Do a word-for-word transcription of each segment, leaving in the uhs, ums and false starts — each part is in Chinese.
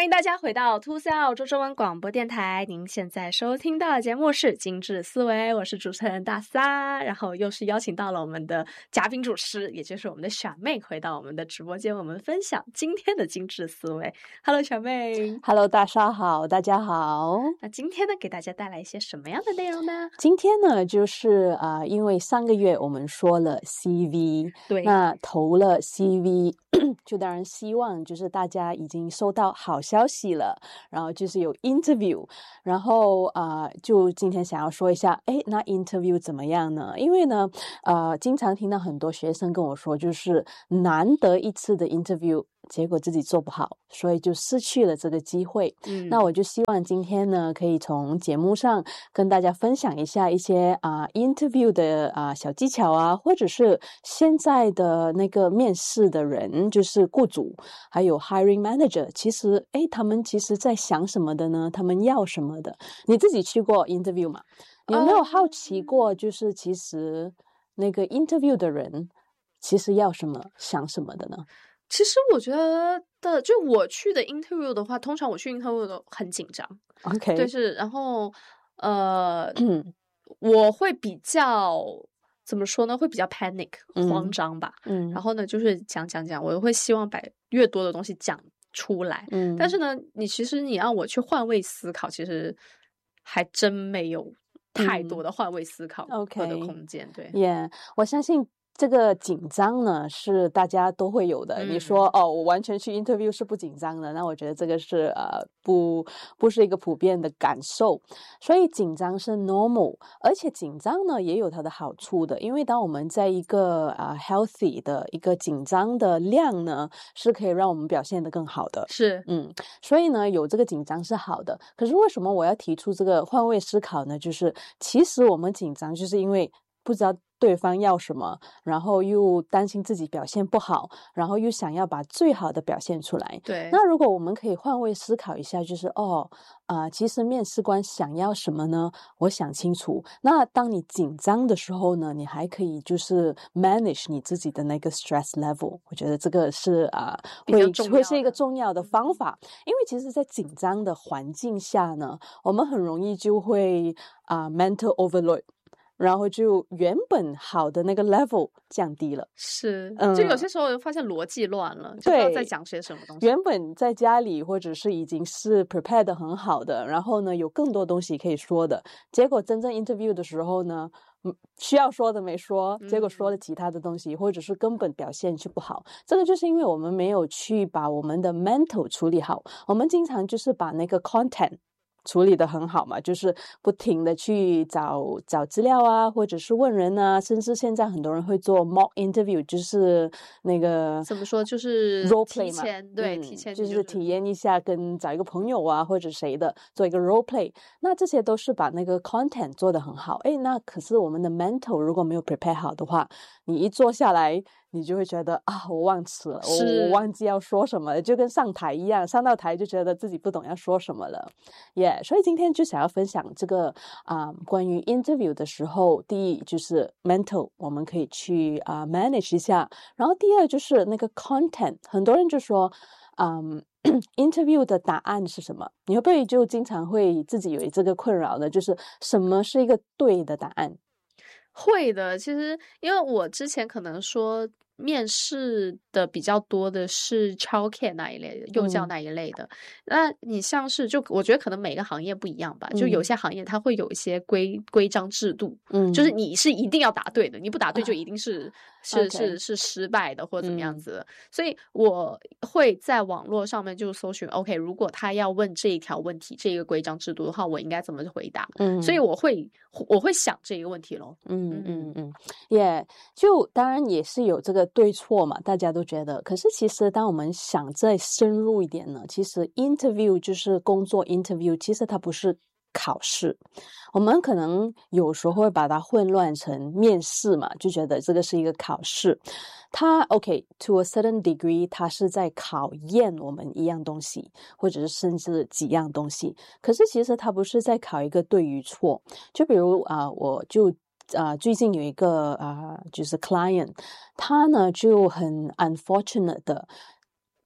欢迎大家回到 To C L 中中文广播电台，您现在收听到的节目是精致思维，我是主持人大撒，然后又是邀请到了我们的嘉宾主持，也就是我们的小妹回到我们的直播间，我们分享今天的精致思维。Hello 小妹。 Hello 大撒好，大家好。 那今天呢给大家带来一些什么样的内容呢？ 今天呢就是啊、呃，因为上个月我们说了 C V， 对， 那投了 C V 就当然希望就是大家已经收到好消息了，然后就是有 interview， 然后啊、呃，就今天想要说一下，诶，那 interview 怎么样呢？因为呢呃，经常听到很多学生跟我说，就是难得一次的 interview，结果自己做不好，所以就失去了这个机会。 嗯， 那我就希望今天呢，可以从节目上跟大家分享一下一些啊、呃、interview 的啊、呃、小技巧啊，或者是现在的那个面试的人，就是雇主还有 hiring manager， 其实诶，他们其实在想什么的呢？他们要什么的？你自己去过 interview 吗？有没有好奇过，就是其实那个 interview 的人其实要什么、想什么的呢？ 其实我觉得的，就我去的 interview 的话，通常我去 interview 都很紧张。 OK， 对，是，然后呃，我会比较怎么说呢？会比较 panic， 慌张吧。 嗯， 然后呢，就是讲讲讲，我会希望把越多的东西讲出来。 嗯， 但是呢，你其实你让我去换位思考，其实还真没有太多的换位思考的空间。 嗯、 对， 耶、yeah, 我相信。这个紧张呢是大家都会有的、嗯、你说哦我完全去 interview 是不紧张的，那我觉得这个是呃不不是一个普遍的感受，所以紧张是 normal， 而且紧张呢也有它的好处的，因为当我们在一个呃 healthy 的一个紧张的量呢是可以让我们表现得更好的， 是嗯，所以呢有这个紧张是好的。可是为什么我要提出这个换位思考呢？就是其实我们紧张就是因为不知道对方要什么，然后又担心自己表现不好，然后又想要把最好的表现出来。 对， 那如果我们可以换位思考一下，就是哦啊、呃，其实面试官想要什么呢？我想清楚。那当你紧张的时候呢，你还可以就是 manage 你自己的那个 stress level。我觉得这个是啊、呃，会会是一个重要的方法，因为其实在紧张的环境下呢，我们很容易就会啊、呃、mental overload。然后就原本好的那个 level 降低了， 是， 嗯， 就有些时候发现逻辑乱了，就不知道在讲些什么东西。 原本在家里或者是已经是 prepare 的很好的，然后呢有更多东西可以说的，结果真正 interview 的时候呢，需要说的没说，结果说了其他的东西，嗯、或者是根本表现就不好。这个就是因为我们没有去把我们的 mental 处理好，我们经常就是把那个 content处理得很好嘛，就是不停的去找找资料啊，或者是问人啊，甚至现在很多人会做 mock interview， 就是那个怎么说，就是 role play 嘛， 对、嗯， 提前就是、就是体验一下，跟找一个朋友啊或者谁的做一个 role play， 那这些都是把那个 content 做得很好。诶，那可是我们的 mental 如果没有 prepare 好的话，你一坐下来你就会觉得啊，我忘词了，我我忘记要说什么了，就跟上台一样，上到台就觉得自己不懂要说什么了，耶、yeah,。所以今天就想要分享这个啊、呃，关于 interview 的时候，第一就是 mental 我们可以去啊、呃、manage 一下，然后第二就是那个 content， 很多人就说嗯interview 的答案是什么？你会不会就经常会自己有这个困扰呢？就是什么是一个对的答案？ 会的，其实因为我之前可能说面试的比较多的是 childcare 那一类的，幼教那一类的、嗯、那你像是就我觉得可能每个行业不一样吧、嗯、就有些行业它会有一些规规章制度，嗯，就是你是一定要答对的，你不答对就一定是、啊、是、okay. 是是失败的或者怎么样子的、嗯、所以我会在网络上面就搜寻 OK， 如果他要问这一条问题这个规章制度的话，我应该怎么回答，嗯，所以我会我会想这个问题咯， 嗯嗯嗯，也、yeah, 就当然也是有这个对错嘛，大家都觉得。可是其实当我们想再深入一点呢，其实 interview 就是工作 interview， 其实它不是考试。我们可能有时候会把它混乱成面试嘛，就觉得这个是一个考试。它 OK to a certain degree， 它是在考验我们一样东西，或者是甚至几样东西。可是其实它不是在考一个对与错。就比如啊、呃，我就啊、呃，最近有一个啊、呃，就是 client， 他呢就很 unfortunate 的，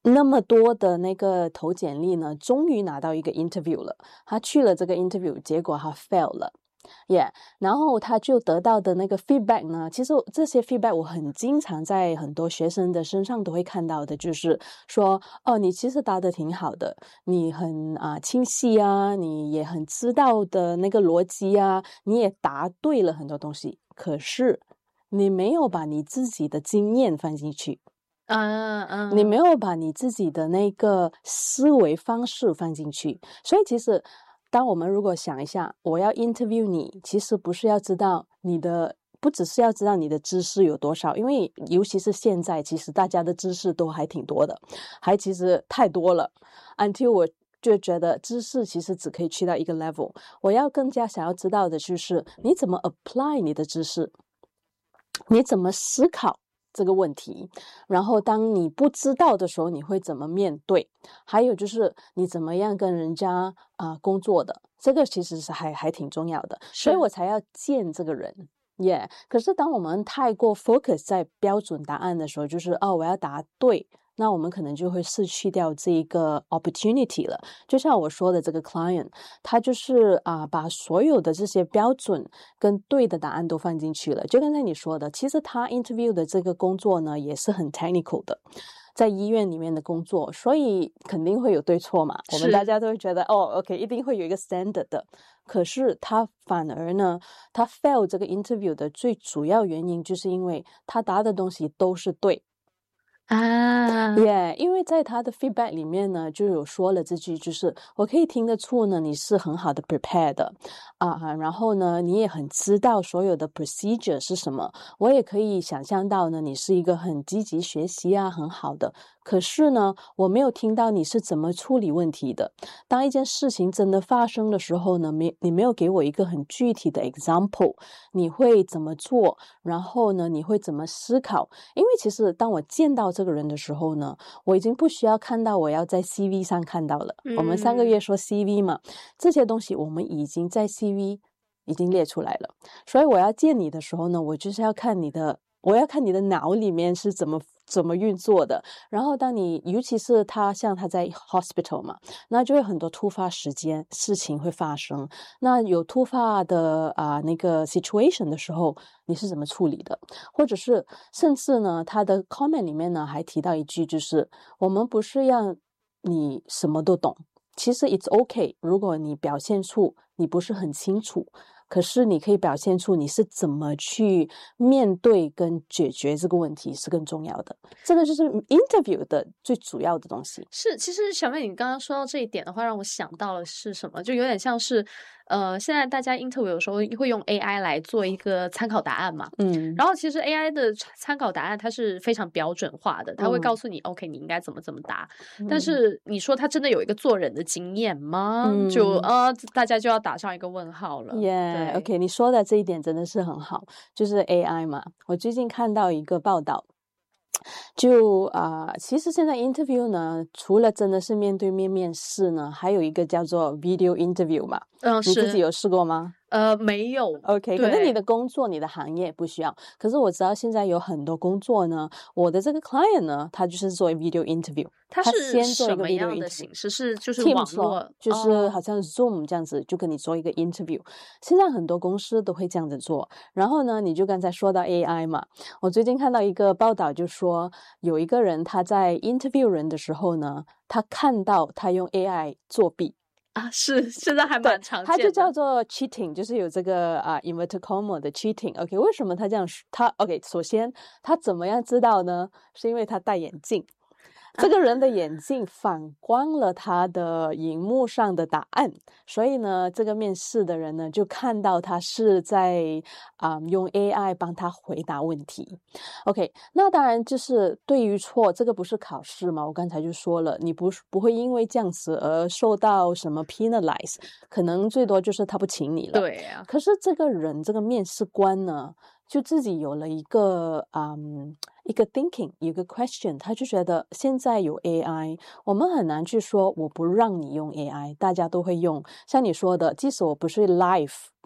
那么多的那个投简历呢，终于拿到一个 interview 了，他去了这个 interview， 结果他 fail 了。Yeah， 然后他就得到的那个 feedback 呢，其实这些 feedback 我很经常在很多学生的身上都会看到的，就是说，哦，你其实答得挺好的，你很啊、呃、清晰啊，你也很知道的那个逻辑啊，你也答对了很多东西，可是你没有把你自己的经验放进去。 嗯嗯， 你没有把你自己的那个思维方式放进去，所以其实当我们如果想一下，我要 interview 你，其实不是要知道你的，不只是要知道你的知识有多少，因为尤其是现在，其实大家的知识都还挺多的，还其实太多了。Until 我就觉得知识其实只可以去到一个 level， 我要更加想要知道的就是你怎么 apply 你的知识，你怎么思考这个问题，然后当你不知道的时候你会怎么面对，还有就是你怎么样跟人家啊、呃、工作的，这个其实是还还挺重要的，所以我才要见这个人。Yeah， 可是当我们太过 focus 在标准答案的时候，就是哦我要答对，那我们可能就会失去掉这一个 opportunity 了。就像我说的这个 client， 他就是啊、呃、把所有的这些标准跟对的答案都放进去了。就刚才你说的，其实他 interview 的这个工作呢也是很 technical 的，在医院里面的工作，所以肯定会有对错嘛。我们大家都会觉得哦 OK 一定会有一个 standard 的，可是他反而呢他 fail 这个 interview 的最主要原因就是因为他答的东西都是对啊， Yeah， 因为在他的 feedback 里面呢，就有说了这句，就是我可以听得出呢，你是很好的 prepare 的啊，然后呢，你也很知道所有的 procedure 是什么，我也可以想象到呢，你是一个很积极学习啊，很好的。可是呢，我没有听到你是怎么处理问题的。当一件事情真的发生的时候呢，没你没有给我一个很具体的 example， 你会怎么做？然后呢，你会怎么思考？因为其实当我见到这个人的时候呢，我已经不需要看到我要在 C V 上看到了。 嗯、 我们上个月说 C V 嘛，这些东西我们已经在 C V 已经列出来了。所以我要见你的时候呢，我就是要看你的，我要看你的脑里面是怎么怎么运作的。然后当你尤其是他像他在 hospital 嘛，那就会很多突发时间事情会发生。那有突发的啊、呃、那个 situation 的时候，你是怎么处理的？或者是甚至呢，他的 comment 里面呢还提到一句，就是我们不是要你什么都懂，其实 it's okay， 如果你表现出你不是很清楚，可是你可以表现出你是怎么去面对跟解决这个问题是更重要的。这个就是 interview 的最主要的东西。 是，其实小妹你刚刚说到这一点的话，让我想到了是什么，就有点像是呃，现在大家 interview 有时候会用 A I 来做一个参考答案嘛， 嗯， 然后其实 A I 的参考答案它是非常标准化的，它会告诉你、嗯、OK 你应该怎么怎么答、嗯、但是你说他真的有一个做人的经验吗？嗯、就呃大家就要打上一个问号了。 Yeah， OK， 你说的这一点真的是很好，就是 A I 嘛。我最近看到一个报道，就啊、呃，其实现在 interview 呢，除了真的是面对面面试呢，还有一个叫做 video interview 嘛。 嗯， 你自己有试过吗？ 呃，没有。 OK， 可能你的工作你的行业不需要，可是我知道现在有很多工作呢，我的这个 client 呢，他就是做 video interview， 他是先做一个 video 什么样的形式？是就是网络， 就是好像 Zoom 这样子、哦、就跟你做一个 interview。 现在很多公司都会这样子做。然后呢，你就刚才说到 A I 嘛，我最近看到一个报道就说有一个人他在 interview 人的时候呢，他看到他用 A I 作弊啊，是现在还蛮常见的， 它就叫做 cheating， 就是有这个啊、uh, inverted comma 的 cheating。OK， 为什么他这样？他 OK， 首先他怎么样知道呢？是因为他戴眼镜。这个人的眼镜反光了他的荧幕上的答案，所以呢，这个面试的人呢就看到他是在啊、嗯、用 A I 帮他回答问题。OK， 那当然就是对与错，这个不是考试嘛？我刚才就说了，你不不会因为这样子而受到什么 penalize， 可能最多就是他不请你了。 对啊。 可是这个人，这个面试官呢，就自己有了一个嗯。一个 thinking， 一个 question， 他就觉得现在有 A I， 我们很难去说我不让你用 A I， 大家都会用。像你说的，即使我不是 live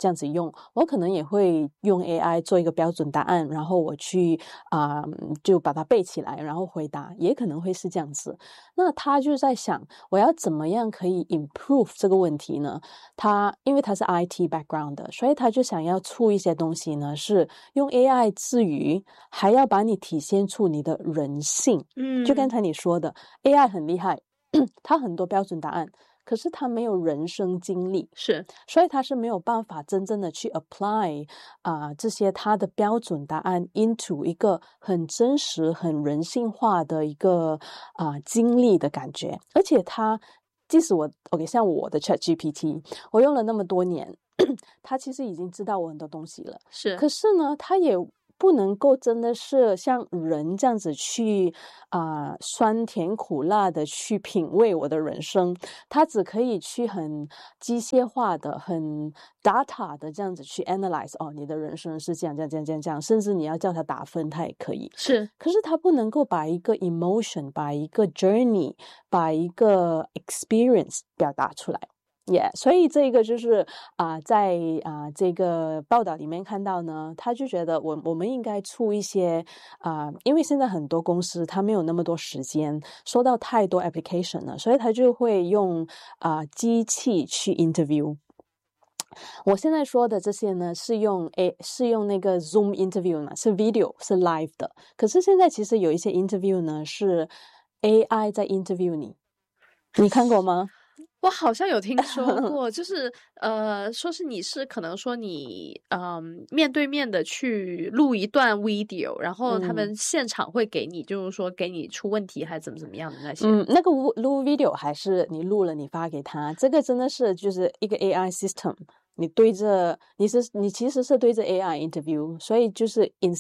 这样子用，我可能也会用 A I 做一个标准答案，然后我去啊、呃、就把它背起来，然后回答，也可能会是这样子。那他就在想，我要怎么样可以 improve 这个问题呢？他因为他是 I T background 的，所以他就想要出一些东西呢，是用 A I 之余，还要把你体现出你的人性。 嗯， 就刚才你说的 A I 很厉害，它很多标准答案，可是它没有人生经历， 是， 所以它是没有办法真正的去 apply 啊、呃、这些它的标准答案 into 一个很真实、很人性化的一个啊、呃、经历的感觉。而且它，即使我 OK 像我的 ChatGPT， 我用了那么多年，它其实已经知道我很多东西了， 是， 可是呢，它也不能够真的是像人这样子去啊、呃、酸甜苦辣的去品味我的人生，它只可以去很机械化的、很 data 的这样子去 analyze 哦，你的人生是这样这样这样这样这样，甚至你要叫它打分，它也可以。 是， 可是它不能够把一个 emotion、把一个 journey、把一个 experience 表达出来。Yeah， 所以这个就是啊、呃，在啊、呃、这个报道里面看到呢，他就觉得我我们应该出一些啊、呃，因为现在很多公司他没有那么多时间收到太多 application 了，所以他就会用啊、呃、机器去 interview。我现在说的这些呢，是用 A 是用那个 Zoom interview 呢，是 video 是 live 的。可是现在其实有一些 interview 呢是 A I 在 interview 你，你看过吗？ 我好像有听说过，就是呃，说是你是可能说你嗯、呃、面对面的去录一段 video， 然后他们现场会给你，嗯、就是说给你出问题还是怎么怎么样的那些。 嗯，那个录 video 还是你录了你发给他，这个真的是就是一个 A I system。你对着你是你其实是对着 A I interview，所以就是